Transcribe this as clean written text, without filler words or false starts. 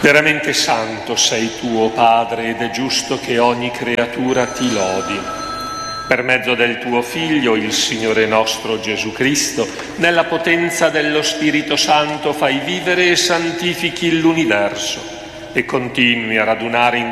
Veramente santo sei tu, o Padre, ed è giusto che ogni creatura ti lodi. Per mezzo del tuo Figlio, il Signore nostro Gesù Cristo, nella potenza dello Spirito Santo fai vivere e santifichi l'universo e continui a radunare in